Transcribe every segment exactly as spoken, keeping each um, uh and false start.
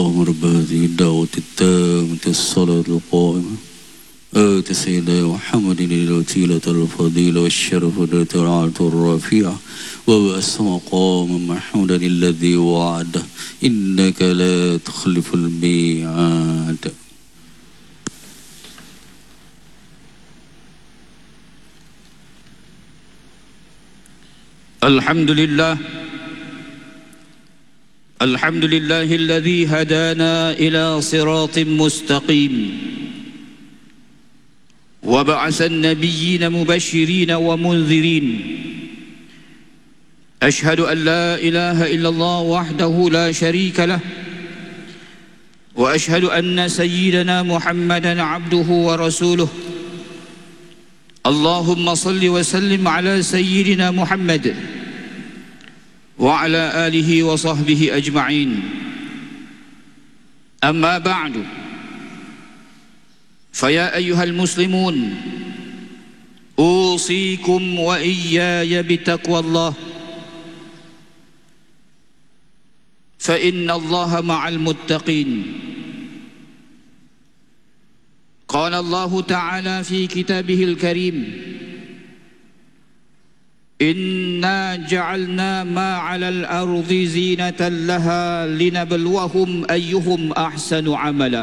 اللهم رب هذه الدعوة التامة الصلاة القائمة آت سيدنا محمد الوسيلة الفضيلة والشرف والدرجة الرفيعة وبأس مقام محمودا الذي وعده إنك لا تخلف الميعاد. الحمد لله الحمد لله الذي هدانا إلى صراط مستقيم وبعث النبيين مبشرين ومنذرين. أشهد أن لا إله إلا الله وحده لا شريك له وأشهد أن سيدنا محمدا عبده ورسوله. اللهم صل وسلم على سيدنا محمد وعلى آله وصحبه أجمعين. أما بعد، فيا أيها المسلمون، أوصيكم وإياي بتقوى الله، فإن الله مع المتقين. قال الله تعالى في كتابه الكريم: إنا جعلنا ما على الأرض زينة لها لنبلوهم أيهم أحسن عملا.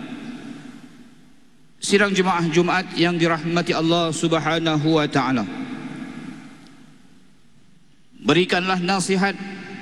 Sidang jemaah Jumat yang dirahmati Allah Subhanahu wa taala, berikanlah nasihat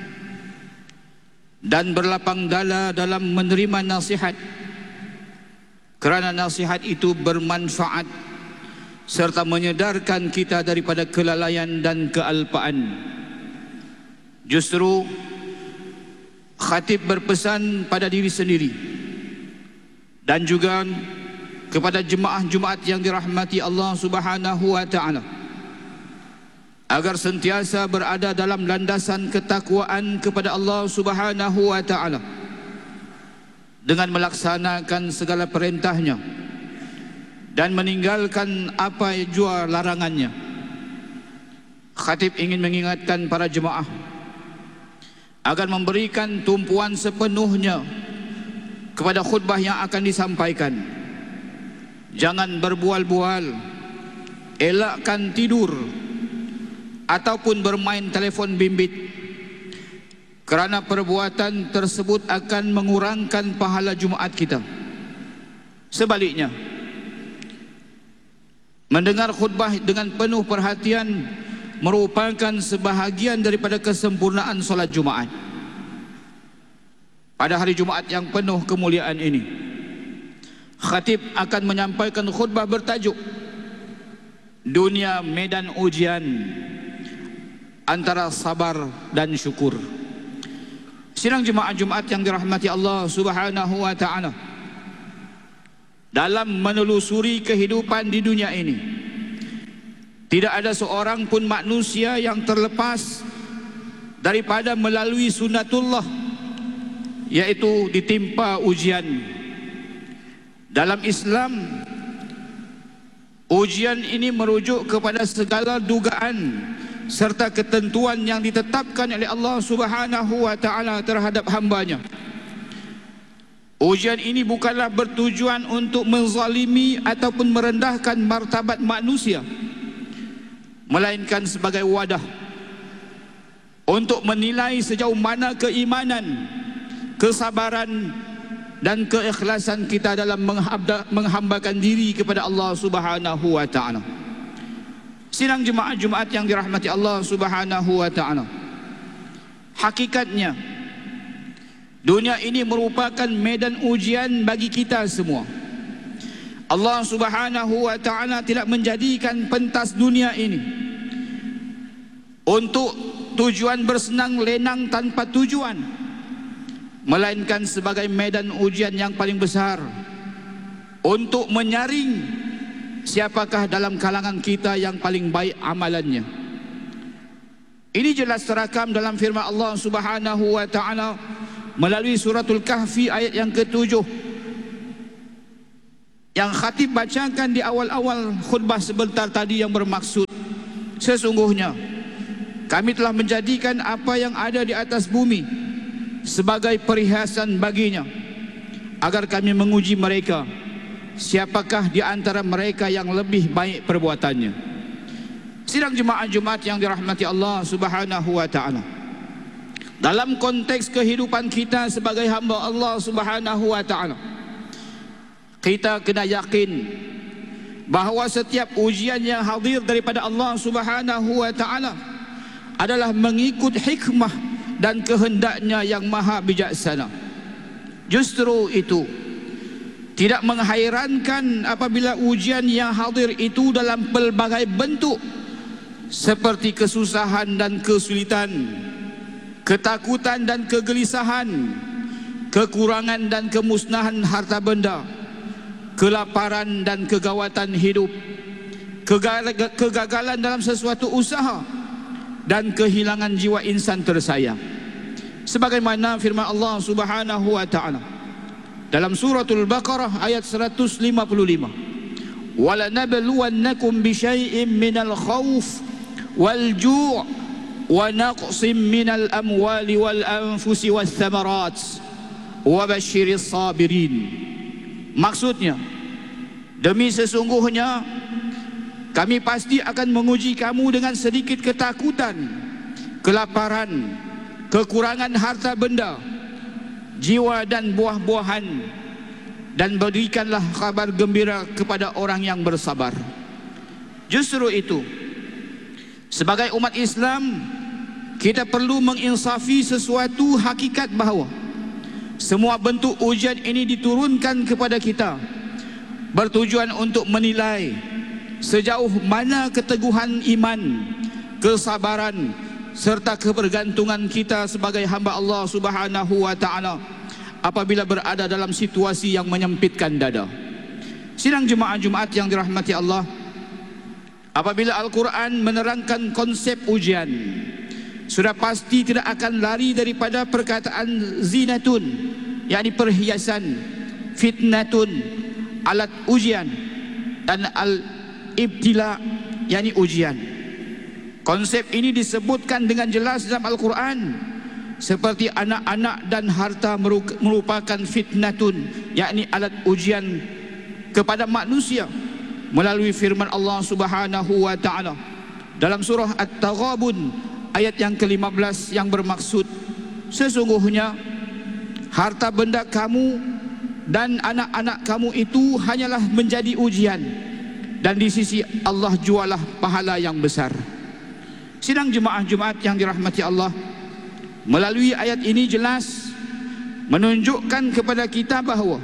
dan berlapang dada dalam menerima nasihat, kerana nasihat itu bermanfaat serta menyedarkan kita daripada kelalaian dan kealpaan. Justru khatib berpesan pada diri sendiri dan juga kepada jemaah Jumat yang dirahmati Allah Subhanahu wa taala agar sentiasa berada dalam landasan ketakwaan kepada Allah Subhanahu wa taala dengan melaksanakan segala perintahnya dan meninggalkan apa jua larangannya. Khatib ingin mengingatkan para jemaah agar memberikan tumpuan sepenuhnya kepada khutbah yang akan disampaikan. Jangan berbual-bual, elakkan tidur ataupun bermain telefon bimbit, kerana perbuatan tersebut akan mengurangkan pahala Jumaat kita. Sebaliknya, mendengar khutbah dengan penuh perhatian merupakan sebahagian daripada kesempurnaan solat Jumaat. Pada hari Jumaat yang penuh kemuliaan ini, khatib akan menyampaikan khutbah bertajuk Dunia Medan Ujian Antara Sabar dan Syukur. Sidang jemaah Jumat yang dirahmati Allah Subhanahu wa taala, dalam menelusuri kehidupan di dunia ini, tidak ada seorang pun manusia yang terlepas daripada melalui sunnatullah, yaitu ditimpa ujian. Dalam Islam, ujian ini merujuk kepada segala dugaan serta ketentuan yang ditetapkan oleh Allah Subhanahu wa taala terhadap hambanya. Ujian ini bukanlah bertujuan untuk menzalimi ataupun merendahkan martabat manusia, melainkan sebagai wadah untuk menilai sejauh mana keimanan, kesabaran dan keikhlasan kita dalam menghambakan diri kepada Allah Subhanahu wa taala. Sidang jemaah Jumat yang dirahmati Allah Subhanahu wa taala, hakikatnya dunia ini merupakan medan ujian bagi kita semua. Allah Subhanahu wa taala tidak menjadikan pentas dunia ini untuk tujuan bersenang lenang tanpa tujuan, melainkan sebagai medan ujian yang paling besar untuk menyaring siapakah dalam kalangan kita yang paling baik amalannya. Ini jelas terakam dalam firman Allah Subhanahu wa taala melalui suratul Kahfi ayat yang ketujuh, yang khatib bacakan di awal-awal khutbah sebentar tadi, yang bermaksud, sesungguhnya kami telah menjadikan apa yang ada di atas bumi sebagai perhiasan baginya, agar kami menguji mereka, siapakah di antara mereka yang lebih baik perbuatannya. Sidang jemaah Jumat yang dirahmati Allah Subhanahu wa taala, dalam konteks kehidupan kita sebagai hamba Allah Subhanahu wa taala, kita kena yakin bahawa setiap ujian yang hadir daripada Allah Subhanahu wa taala adalah mengikut hikmah dan kehendaknya yang maha bijaksana. Justru itu tidak menghairankan apabila ujian yang hadir itu dalam pelbagai bentuk, seperti kesusahan dan kesulitan, ketakutan dan kegelisahan, kekurangan dan kemusnahan harta benda, kelaparan dan kegawatan hidup, kegagalan dalam sesuatu usaha, dan kehilangan jiwa insan tersayang. Sebagaimana firman Allah Subhanahu wa taala dalam suratul Baqarah ayat seratus lima puluh lima, "Wala nabluwannakum bisyai'in minal khauf wal ju' wa naqsim minal amwali wal anfusi was thamarat wa basyiris sabirin." Maksudnya, demi sesungguhnya kami pasti akan menguji kamu dengan sedikit ketakutan, kelaparan, kekurangan harta benda, jiwa dan buah-buahan, dan berikanlah kabar gembira kepada orang yang bersabar. Justru itu, sebagai umat Islam, kita perlu menginsafi sesuatu hakikat bahawa semua bentuk ujian ini diturunkan kepada kita bertujuan untuk menilai sejauh mana keteguhan iman, kesabaran, serta kebergantungan kita sebagai hamba Allah Subhanahu wa taala apabila berada dalam situasi yang menyempitkan dada. Sidang jemaah Jumat yang dirahmati Allah, apabila Al-Quran menerangkan konsep ujian, sudah pasti tidak akan lari daripada perkataan zinatun, yakni perhiasan, fitnatun, alat ujian, dan al-ibtila, yakni ujian. Konsep ini disebutkan dengan jelas dalam Al-Quran, seperti anak-anak dan harta merupakan fitnatun, yakni alat ujian kepada manusia, melalui firman Allah Subhanahu wa taala dalam surah At-Taghabun ayat yang ke lima belas yang bermaksud, sesungguhnya harta benda kamu dan anak-anak kamu itu hanyalah menjadi ujian, dan di sisi Allah jualah pahala yang besar. Sidang jemaah Jumat yang dirahmati Allah, melalui ayat ini jelas menunjukkan kepada kita bahawa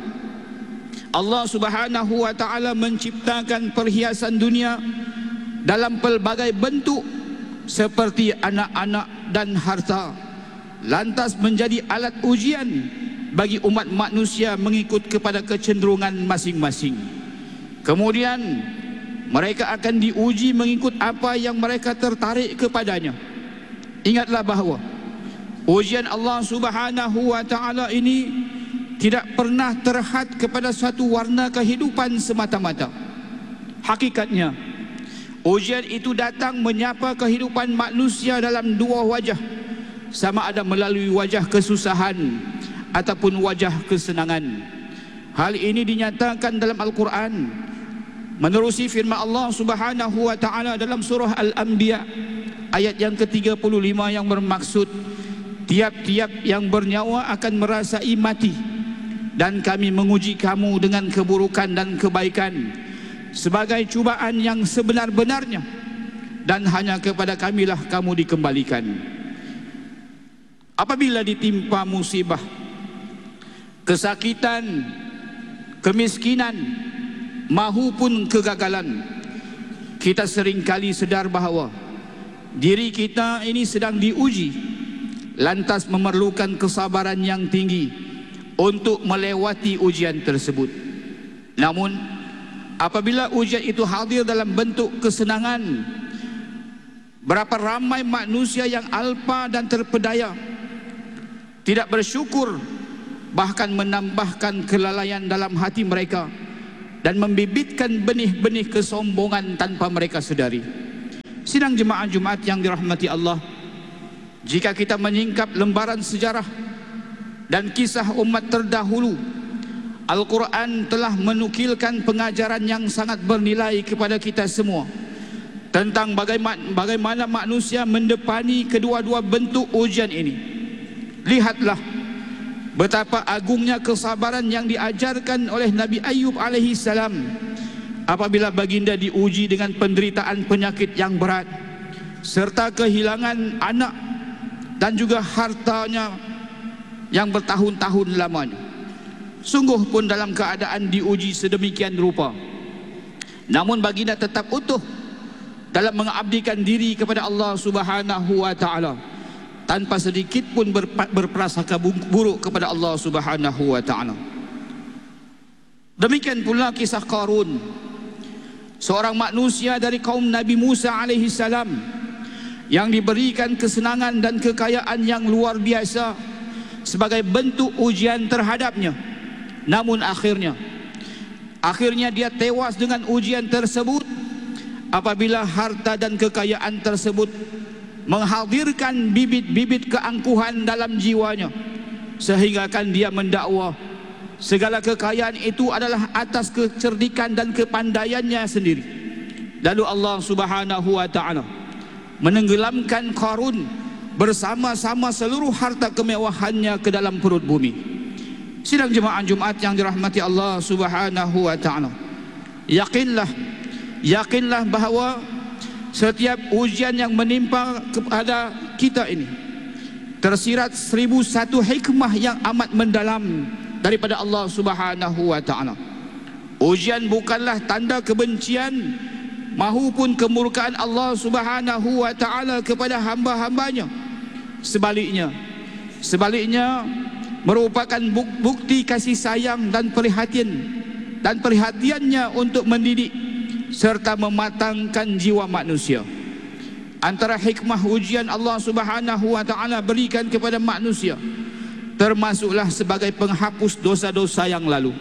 Allah Subhanahu wa taala menciptakan perhiasan dunia dalam pelbagai bentuk, seperti anak-anak dan harta, lantas menjadi alat ujian bagi umat manusia mengikut kepada kecenderungan masing-masing. Kemudian mereka akan diuji mengikut apa yang mereka tertarik kepadanya. Ingatlah bahawa ujian Allah Subhanahu wa taala ini tidak pernah terhad kepada satu warna kehidupan semata-mata. Hakikatnya, ujian itu datang menyapa kehidupan manusia dalam dua wajah, sama ada melalui wajah kesusahan ataupun wajah kesenangan. Hal ini dinyatakan dalam Al-Quran menerusi firman Allah Subhanahu wa taala dalam surah Al-Anbiya ayat yang ke tiga puluh lima yang bermaksud, tiap-tiap yang bernyawa akan merasai mati, dan kami menguji kamu dengan keburukan dan kebaikan sebagai cubaan yang sebenar-benarnya, dan hanya kepada kamilah kamu dikembalikan. Apabila ditimpa musibah, kesakitan, kemiskinan, mahupun kegagalan, kita seringkali sedar bahawa diri kita ini sedang diuji, lantas memerlukan kesabaran yang tinggi untuk melewati ujian tersebut. Namun apabila ujian itu hadir dalam bentuk kesenangan, berapa ramai manusia yang alpa dan terpedaya tidak bersyukur, bahkan menambahkan kelalaian dalam hati mereka dan membibitkan benih-benih kesombongan tanpa mereka sedari. Sidang jemaah Jumat yang dirahmati Allah, jika kita menyingkap lembaran sejarah dan kisah umat terdahulu, Al-Quran telah menukilkan pengajaran yang sangat bernilai kepada kita semua tentang bagaimana, bagaimana manusia mendepani kedua-dua bentuk ujian ini. Lihatlah betapa agungnya kesabaran yang diajarkan oleh Nabi Ayub alaihi salam apabila baginda diuji dengan penderitaan penyakit yang berat serta kehilangan anak dan juga hartanya yang bertahun-tahun lamanya. Sungguh pun dalam keadaan diuji sedemikian rupa, namun baginda tetap utuh dalam mengabdikan diri kepada Allah Subhanahu wa taala tanpa sedikit pun berprasangka buruk kepada Allah Subhanahu wa taala. Demikian pula kisah Qarun, seorang manusia dari kaum Nabi Musa alaihi salam yang diberikan kesenangan dan kekayaan yang luar biasa sebagai bentuk ujian terhadapnya. Namun akhirnya akhirnya dia tewas dengan ujian tersebut apabila harta dan kekayaan tersebut menghadirkan bibit-bibit keangkuhan dalam jiwanya, sehingga kan dia mendakwa segala kekayaan itu adalah atas kecerdikan dan kepandaiannya sendiri. Lalu Allah Subhanahu wa taala menenggelamkan Qarun bersama-sama seluruh harta kemewahannya ke dalam perut bumi. Sidang jemaah Jumat yang dirahmati Allah Subhanahu wa taala, yakinlah yakinlah bahawa setiap ujian yang menimpa kepada kita ini tersirat seribu satu hikmah yang amat mendalam daripada Allah Subhanahu wa taala. Ujian bukanlah tanda kebencian mahupun kemurkaan Allah Subhanahu wa taala kepada hamba-hambanya. Sebaliknya, sebaliknya merupakan bukti kasih sayang dan perhatian dan perhatiannya untuk mendidik serta mematangkan jiwa manusia. Antara hikmah ujian Allah Subhanahu wa taala berikan kepada manusia termasuklah sebagai penghapus dosa-dosa yang lalu.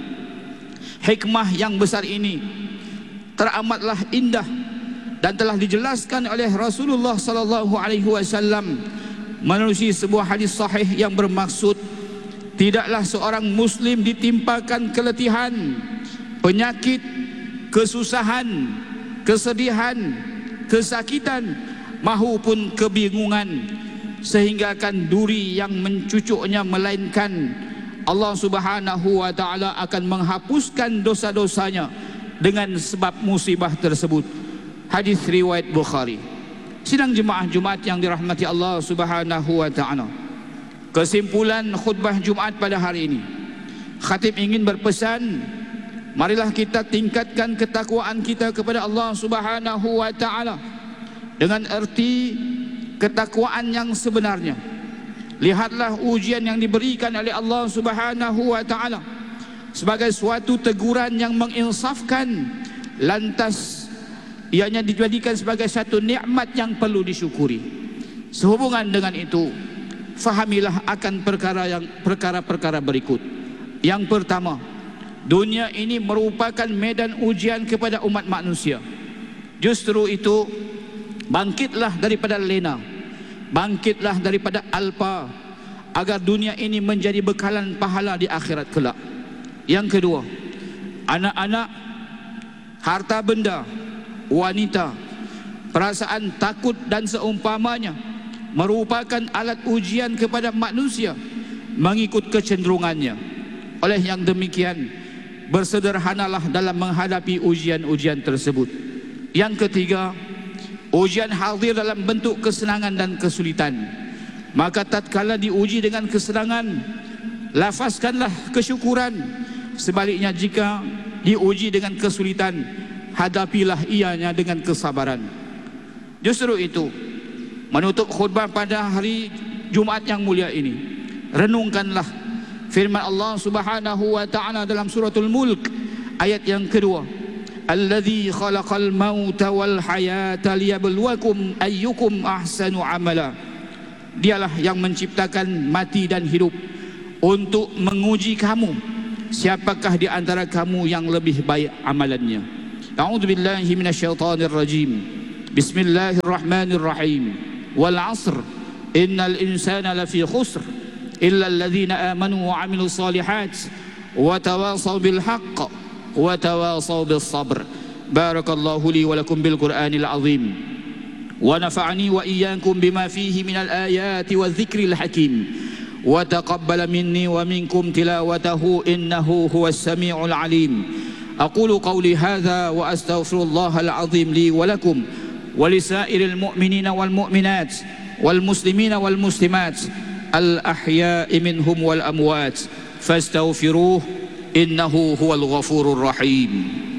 Hikmah yang besar ini teramatlah indah dan telah dijelaskan oleh Rasulullah sallallahu alaihi wasallam menerusi sebuah hadis sahih yang bermaksud, tidaklah seorang muslim ditimpakan keletihan, penyakit, kesusahan, kesedihan, kesakitan mahupun kebingungan sehingga akan duri yang mencucuknya, melainkan Allah Subhanahu wa taala akan menghapuskan dosa-dosanya dengan sebab musibah tersebut. Hadis riwayat Bukhari. Sidang jemaah Jumat yang dirahmati Allah Subhanahu wa taala, kesimpulan khutbah Jumat pada hari ini, khatib ingin berpesan, marilah kita tingkatkan ketakwaan kita kepada Allah Subhanahu wa taala dengan erti ketakwaan yang sebenarnya. Lihatlah ujian yang diberikan oleh Allah Subhanahu wa taala sebagai suatu teguran yang menginsafkan, lantas ianya dijadikan sebagai satu nikmat yang perlu disyukuri. Sehubungan dengan itu, fahamilah akan perkara yang perkara-perkara berikut. Yang pertama, dunia ini merupakan medan ujian kepada umat manusia. Justru itu, bangkitlah daripada lena, bangkitlah daripada alpa, agar dunia ini menjadi bekalan pahala di akhirat kelak. Yang kedua, anak-anak, harta benda, wanita, perasaan takut dan seumpamanya merupakan alat ujian kepada manusia mengikut kecenderungannya. Oleh yang demikian, bersederhanalah dalam menghadapi ujian-ujian tersebut. Yang ketiga, ujian hadir dalam bentuk kesenangan dan kesulitan. Maka tatkala diuji dengan kesenangan, lafazkanlah kesyukuran. Sebaliknya jika diuji dengan kesulitan, hadapilah ianya dengan kesabaran. Justru itu, menutup khutbah pada hari Jumat yang mulia ini, renungkanlah firman Allah Subhanahu wa taala dalam suratul Mulk ayat yang kedua, alladzi khalaqal mauta wal hayata liyabluwakum ayyukum ahsanu amala. Dialah yang menciptakan mati dan hidup untuk menguji kamu, siapakah di antara kamu yang lebih baik amalannya. A'udzu billahi minasyaitonir rajim. Bismillahirrahmanirrahim. Wal 'asr innal insana lafi khusr illa alladhina amanu wa 'amilus solihat wa tawasaw bil haqq wa tawasaw bis sabr. Barakallahu li wa lakum bil Qur'anil azim wa nafa'ani wa iyyakum bima fihi minal ayati wa dzikril hakim wa taqabbala minni wa minkum tilawatahu innahu huwas samiul alim. Aqulu qawli hadha wa astaghfirullahal azim li wa lakum wa lisairil mu'minina wal mu'minat wal muslimina wal muslimat al ahya'i minhum wal amwat fastaghfiruhu innahu huwal ghafurur rahim.